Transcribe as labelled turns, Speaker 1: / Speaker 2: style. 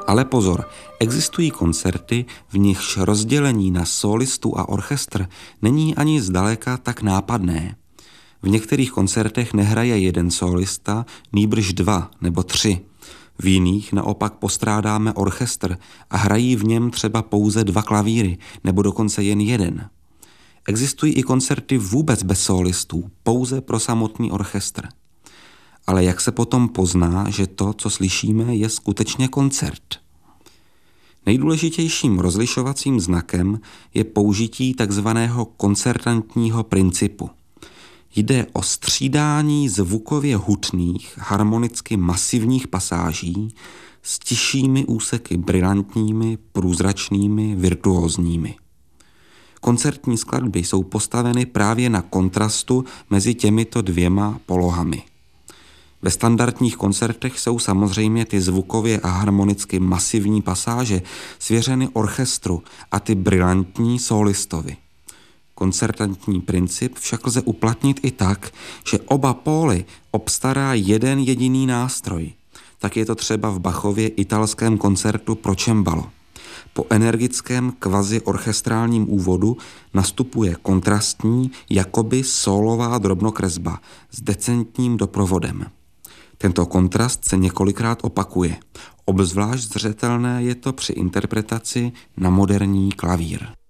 Speaker 1: Ale pozor, existují koncerty, v nichž rozdělení na solistu a orchestr není ani zdaleka tak nápadné. V některých koncertech nehraje jeden solista, nýbrž 2 nebo 3. V jiných naopak postrádáme orchestr a hrají v něm třeba pouze 2 klavíry, nebo dokonce jen 1. Existují i koncerty vůbec bez solistů, pouze pro samotný orchestr. Ale jak se potom pozná, že to, co slyšíme, je skutečně koncert? Nejdůležitějším rozlišovacím znakem je použití takzvaného koncertantního principu. Jde o střídání zvukově hutných, harmonicky masivních pasáží s tišími úseky brilantními, průzračnými, virtuózními. Koncertní skladby jsou postaveny právě na kontrastu mezi těmito 2 polohami. Ve standardních koncertech jsou samozřejmě ty zvukově a harmonicky masivní pasáže svěřeny orchestru a ty brilantní solistovi. Koncertantní princip však lze uplatnit i tak, že oba póly obstará jeden jediný nástroj. Tak je to třeba v Bachově italském koncertu pro cembalo. Po energickém kvazi-orchestrálním úvodu nastupuje kontrastní, jakoby sólová drobnokresba s decentním doprovodem. Tento kontrast se několikrát opakuje. Obzvlášť zřetelné je to při interpretaci na moderní klavír.